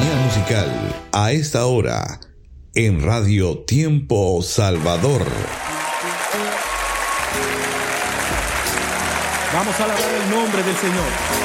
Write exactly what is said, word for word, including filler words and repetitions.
sintonía musical a esta hora en Radio Tiempo Salvador. Vamos a alabar el nombre del Señor.